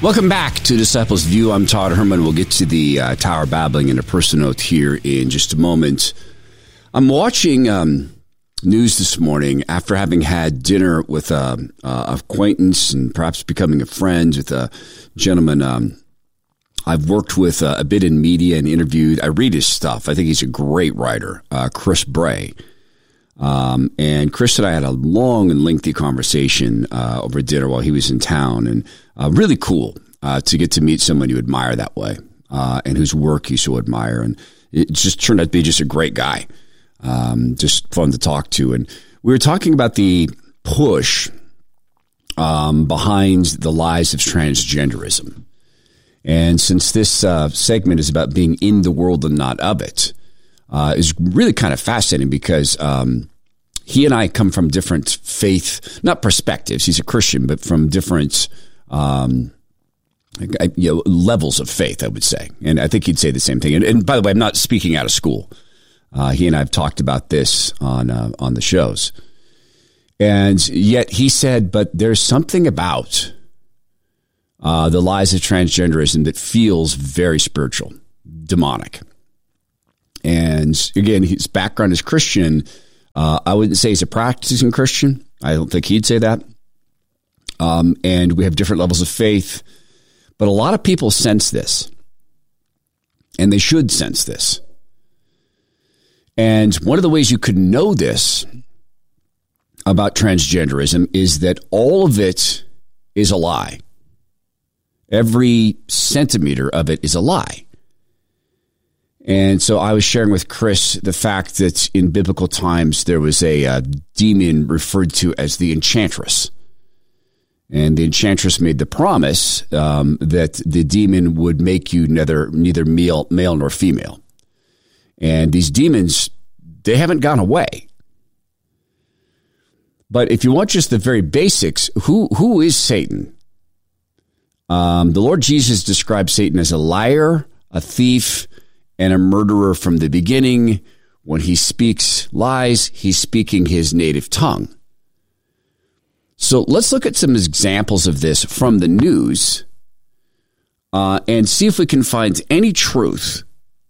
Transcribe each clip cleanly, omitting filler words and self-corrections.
Welcome back to Disciples View. I'm Todd Herman. We'll get to the Tower Babbling and a personal note here in just a moment. I'm watching news this morning after having had dinner with an acquaintance and perhaps becoming a friend with a gentleman I've worked with a bit in media and interviewed. I read his stuff. I think he's a great writer, Chris Bray. And Chris and I had a long and lengthy conversation over dinner while he was in town, and really cool to get to meet someone you admire that way and whose work you so admire. And it just turned out to be just a great guy, just fun to talk to. And we were talking about the push behind the lies of transgenderism. And since this segment is about being in the world and not of it, is really kind of fascinating because he and I come from different faith, not perspectives. He's a Christian, but from different levels of faith, I would say. And I think he'd say the same thing. And by the way, I'm not speaking out of school. He and I have talked about this on the shows. And yet he said, but there's something about the lies of transgenderism that feels very spiritual, demonic. And again, his background is Christian. I wouldn't say he's a practicing Christian. I don't think he'd say that. And we have different levels of faith. But a lot of people sense this. And they should sense this. And one of the ways you could know this about transgenderism is that all of it is a lie. Every centimeter of it is a lie. And so I was sharing with Chris the fact that in biblical times there was a demon referred to as the enchantress. And the enchantress made the promise that the demon would make you neither male nor female. And these demons, they haven't gone away. But if you want just the very basics, who is Satan? The Lord Jesus described Satan as a liar, a thief, and a murderer from the beginning. When he speaks lies, he's speaking his native tongue. So let's look at some examples of this from the news and see if we can find any truth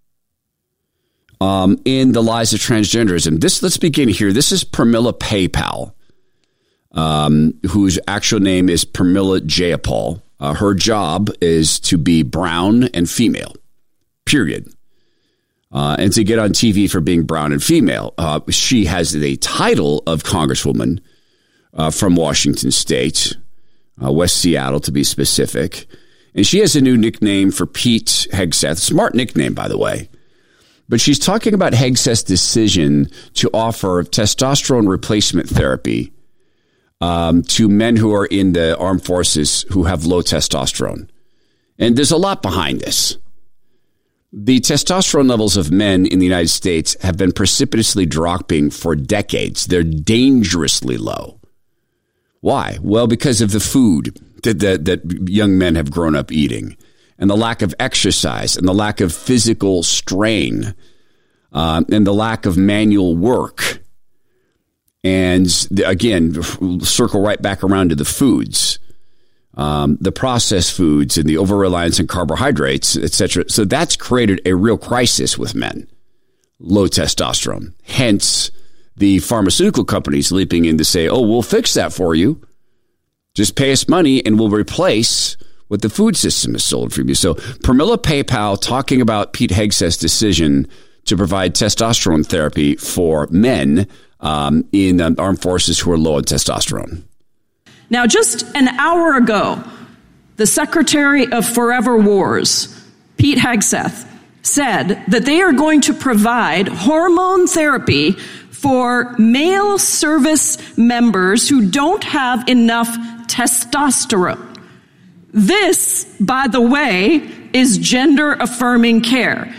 in the lies of transgenderism. Let's begin here. This is Pramila Paypal, whose actual name is Pramila Jayapal. Her job is to be brown and female, period. And to get on TV for being brown and female. She has the title of Congresswoman from Washington State, West Seattle to be specific. And she has a new nickname for Pete Hegseth. Smart nickname, by the way. But she's talking about Hegseth's decision to offer testosterone replacement therapy to men who are in the armed forces who have low testosterone. And there's a lot behind this. The testosterone levels of men in the United States have been precipitously dropping for decades. They're dangerously low. Why? Well, because of the food that young men have grown up eating and the lack of exercise and the lack of physical strain and the lack of manual work. And again, circle right back around to the foods. The processed foods and the over-reliance on carbohydrates, etc. So that's created a real crisis with men. Low testosterone. Hence, the pharmaceutical companies leaping in to say, oh, we'll fix that for you. Just pay us money and we'll replace what the food system has sold for you. So Pramila Paypal talking about Pete Hegseth's decision to provide testosterone therapy for men in armed forces who are low in testosterone. Now, just an hour ago, the Secretary of Forever Wars, Pete Hegseth, said that they are going to provide hormone therapy for male service members who don't have enough testosterone. This, by the way, is gender-affirming care.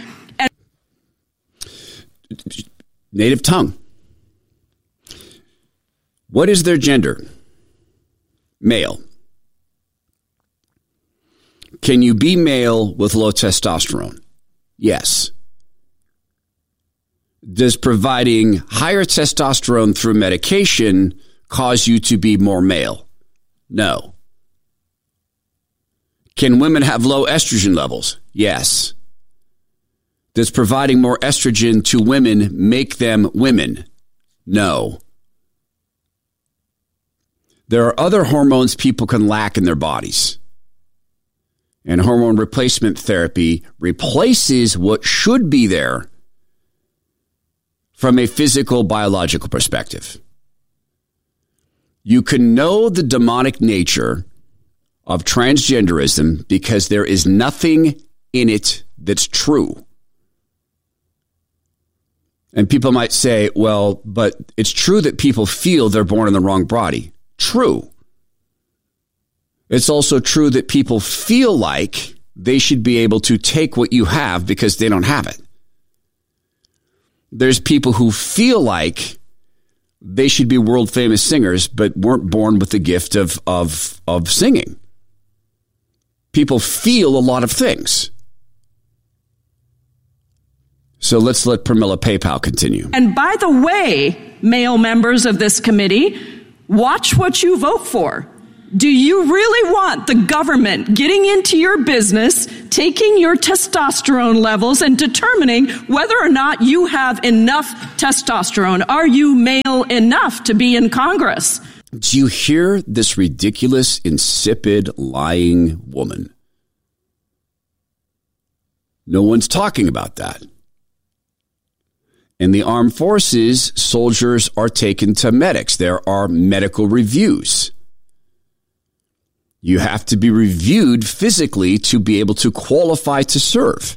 Native tongue. What is their gender? Male. Can you be male with low testosterone? Yes. Does providing higher testosterone through medication cause you to be more male? No. Can women have low estrogen levels? Yes. Does providing more estrogen to women make them women? No. There are other hormones people can lack in their bodies. And hormone replacement therapy replaces what should be there from a physical, biological perspective. You can know the demonic nature of transgenderism because there is nothing in it that's true. And people might say, well, but it's true that people feel they're born in the wrong body. True. It's also true that people feel like they should be able to take what you have because they don't have it. There's people who feel like they should be world famous singers, but weren't born with the gift of singing. People feel a lot of things. So let's let Pramila PayPal continue. And by the way, male members of this committee, watch what you vote for. Do you really want the government getting into your business, taking your testosterone levels and determining whether or not you have enough testosterone? Are you male enough to be in Congress? Do you hear this ridiculous, insipid, lying woman? No one's talking about that. In the armed forces, soldiers are taken to medics. There are medical reviews. You have to be reviewed physically to be able to qualify to serve.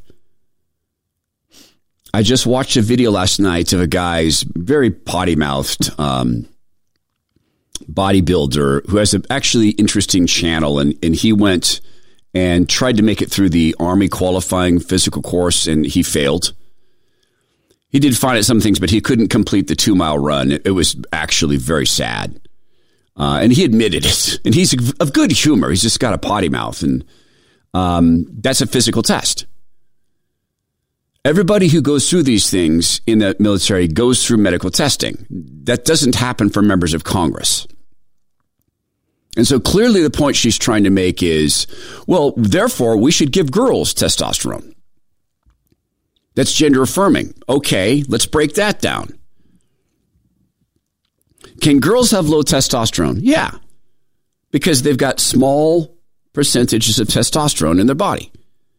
I just watched a video last night of a guy's very potty-mouthed bodybuilder who has an actually interesting channel, and he went and tried to make it through the Army qualifying physical course, and he failed. He did fine at some things, but he couldn't complete the 2-mile run. It was actually very sad. And he admitted it. And he's of good humor. He's just got a potty mouth. And that's a physical test. Everybody who goes through these things in the military goes through medical testing. That doesn't happen for members of Congress. And so clearly the point she's trying to make is, well, therefore, we should give girls testosterone. That's gender affirming. Okay, let's break that down. Can girls have low testosterone? Yeah, because they've got small percentages of testosterone in their body.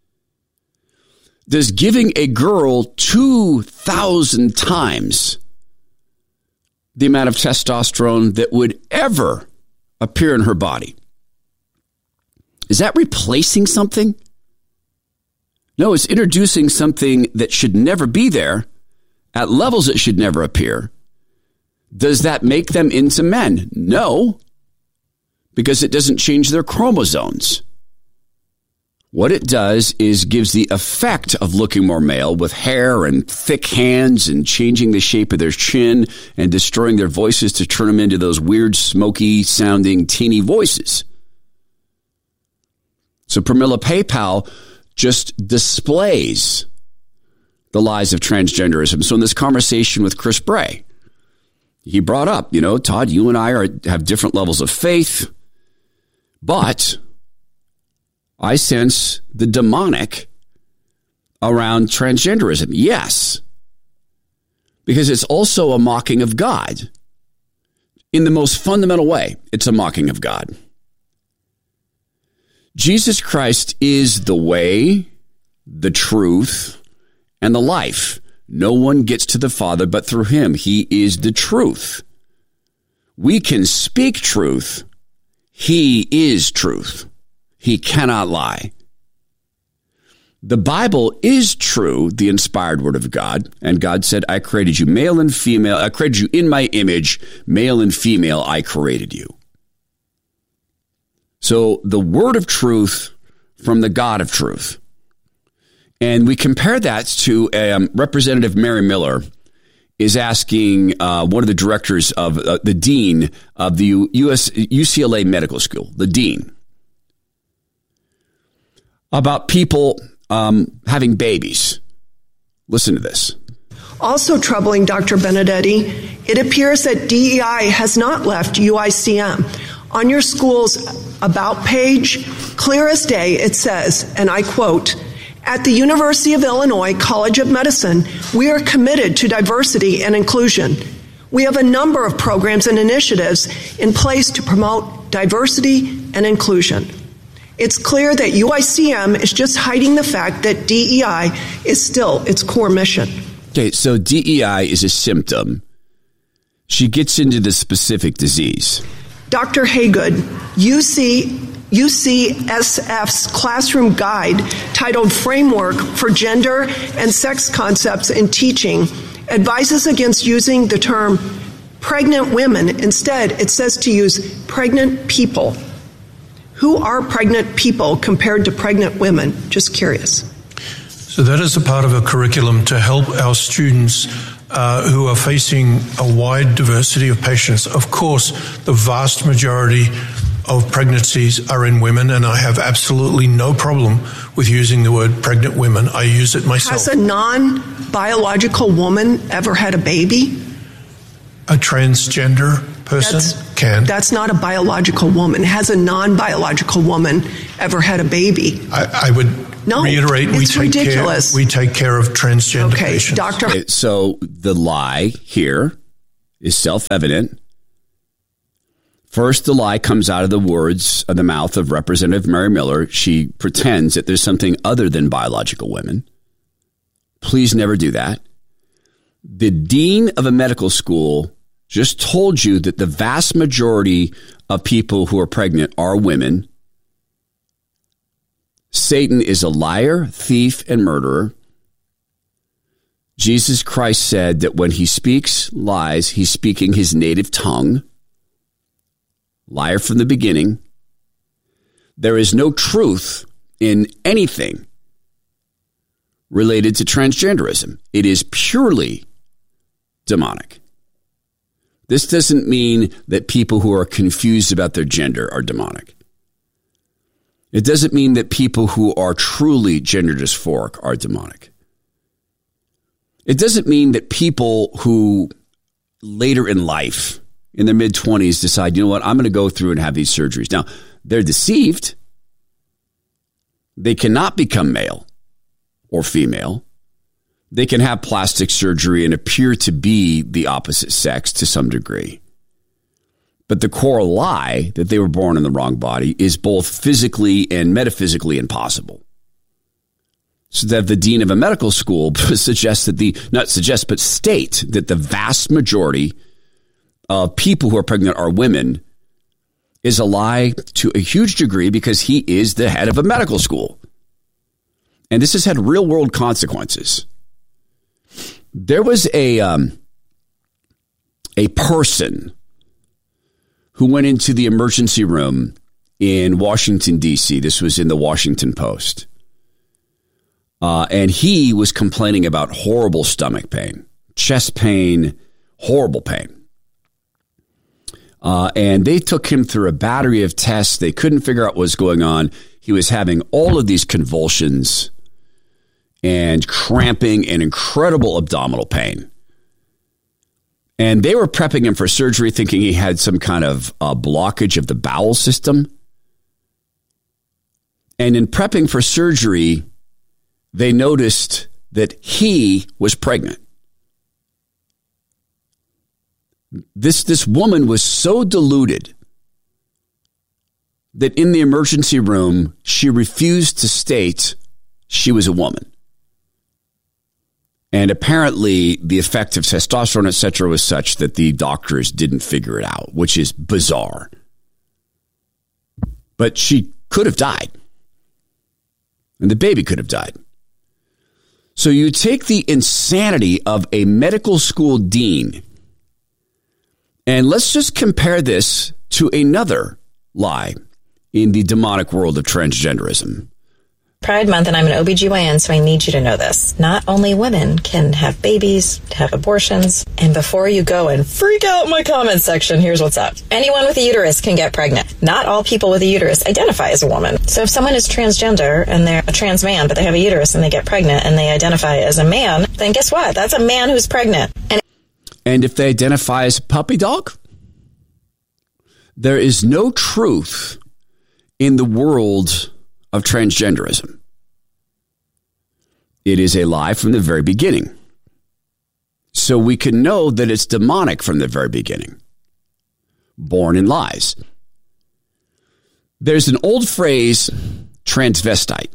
Does giving a girl 2,000 times the amount of testosterone that would ever appear in her body, is that replacing something? No, it's introducing something that should never be there at levels that should never appear. Does that make them into men? No, because it doesn't change their chromosomes. What it does is gives the effect of looking more male with hair and thick hands and changing the shape of their chin and destroying their voices to turn them into those weird, smoky sounding teeny voices. So Pramila PayPal just displays the lies of transgenderism. So in this conversation with Chris Bray, he brought up, Todd, you and I have different levels of faith, but I sense the demonic around transgenderism. Yes, because it's also a mocking of God. In the most fundamental way, it's a mocking of God. Jesus Christ is the way, the truth, and the life. No one gets to the Father but through him. He is the truth. We can speak truth. He is truth. He cannot lie. The Bible is true, the inspired word of God. And God said, I created you male and female. I created you in my image. Male and female, I created you. So the word of truth from the God of truth. And we compare that to Representative Mary Miller is asking one of the directors of the dean of the UCLA Medical School, the dean, about people having babies. Listen to this. Also troubling, Dr. Benedetti, it appears that DEI has not left UICM. On your school's About page, clear as day, it says, and I quote, "At the University of Illinois College of Medicine, we are committed to diversity and inclusion. We have a number of programs and initiatives in place to promote diversity and inclusion." It's clear that UICM is just hiding the fact that DEI is still its core mission. Okay, so DEI is a symptom. She gets into the specific disease. Dr. Haygood, UCSF's classroom guide titled Framework for Gender and Sex Concepts in Teaching advises against using the term pregnant women. Instead, it says to use pregnant people. Who are pregnant people compared to pregnant women? Just curious. So that is a part of a curriculum to help our students who are facing a wide diversity of patients. Of course, the vast majority of pregnancies are in women, and I have absolutely no problem with using the word pregnant women. I use it myself. Has a non-biological woman ever had a baby? A transgender person can. That's not a biological woman. Has a non-biological woman ever had a baby? I would reiterate, we take care of transgender patients. Doctor. Okay, so the lie here is self-evident. First, the lie comes out of the words of the mouth of Representative Mary Miller. She pretends that there's something other than biological women. Please never do that. The dean of a medical school just told you that the vast majority of people who are pregnant are women. Satan is a liar, thief, and murderer. Jesus Christ said that when he speaks lies, he's speaking his native tongue. Liar from the beginning. There is no truth in anything related to transgenderism. It is purely demonic. This doesn't mean that people who are confused about their gender are demonic. It doesn't mean that people who are truly gender dysphoric are demonic. It doesn't mean that people who later in life, in their mid-20s, decide, you know what, I'm going to go through and have these surgeries. Now, they're deceived. They cannot become male or female. They can have plastic surgery and appear to be the opposite sex to some degree. But the core lie that they were born in the wrong body is both physically and metaphysically impossible. So that the dean of a medical school suggests that state that the vast majority of people who are pregnant are women is a lie to a huge degree because he is the head of a medical school. And this has had real world consequences. There was a person who went into the emergency room in Washington, D.C. This was in the Washington Post. And he was complaining about horrible stomach pain, chest pain, horrible pain. And they took him through a battery of tests. They couldn't figure out what was going on. He was having all of these convulsions and cramping and incredible abdominal pain. And they were prepping him for surgery, thinking he had some kind of blockage of the bowel system. And in prepping for surgery, they noticed that he was pregnant. This woman was so deluded that in the emergency room, she refused to state she was a woman. And apparently the effect of testosterone, etc., was such that the doctors didn't figure it out, which is bizarre. But she could have died. And the baby could have died. So you take the insanity of a medical school dean, and let's just compare this to another lie in the demonic world of transgenderism. Pride Month, and I'm an OBGYN, so I need you to know this. Not only women can have babies, have abortions, and before you go and freak out in my comments section, here's what's up. Anyone with a uterus can get pregnant. Not all people with a uterus identify as a woman. So if someone is transgender and they're a trans man, but they have a uterus and they get pregnant and they identify as a man, then guess what? That's a man who's pregnant. And if they identify as a puppy dog, There is no truth in the world of transgenderism. It is a lie from the very beginning. So we can know that it's demonic from the very beginning. Born in lies. There's an old phrase, transvestite.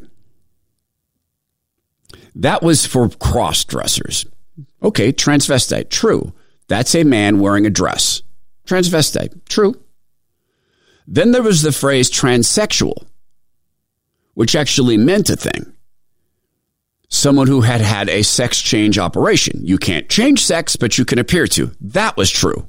That was for cross-dressers. Okay, transvestite, true. That's a man wearing a dress. Transvestite, true. Then there was the phrase transsexual, which actually meant a thing. Someone who had had a sex change operation. You can't change sex, but you can appear to. That was true.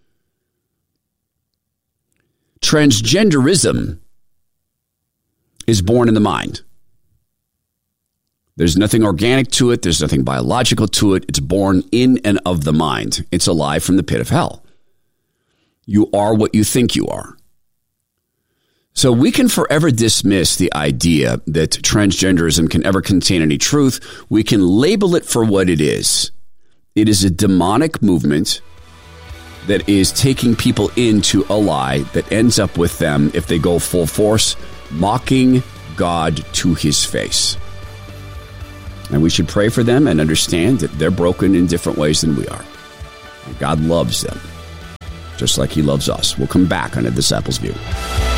Transgenderism is born in the mind. There's nothing organic to it. There's nothing biological to it. It's born in and of the mind. It's a lie from the pit of hell. You are what you think you are. So we can forever dismiss the idea that transgenderism can ever contain any truth. We can label it for what it is. It is a demonic movement that is taking people into a lie that ends up with them, if they go full force, mocking God to his face. And we should pray for them and understand that they're broken in different ways than we are. And God loves them, just like he loves us. We'll come back on A Disciple's View.